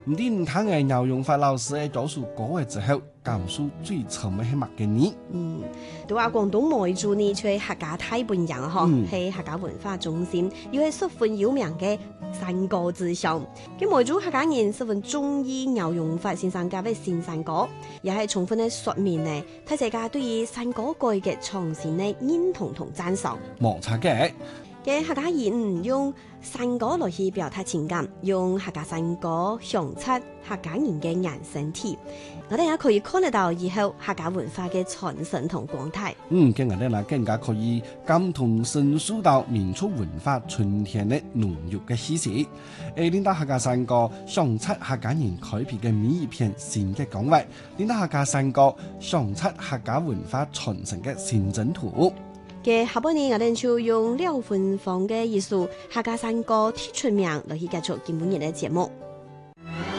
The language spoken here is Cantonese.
唔知唔睇嘅牛榮發老師嘅教書講嘅之後，江蘇最出名係乜嘅呢？ 都話廣東梅州呢，就係客家大本營嗬，係客家文化中心，又係十分有名嘅山歌之鄉。咁梅州客家人十分中意牛榮發先生嘅新山歌，也係充分嘅說明呢，睇世界對於山歌改嘅創新嘅認同同讚賞。 冇錯嘅。 嘅客家人用山歌來去表達情感，用客家山歌響出客家人嘅人生體。我哋也可以看得到以後客家文化嘅傳承同廣大。 今日咧更加可以感同身受到民族文化春天嘅濃郁嘅氣息。令到客家山歌響出客家人開闢嘅每一片新嘅港灣，令到客家山歌響出客家文化傳承嘅新征途。 嘅下半年我哋就用廖芬芳嘅藝術客家山歌鐵出名來去結束今本日嘅節目。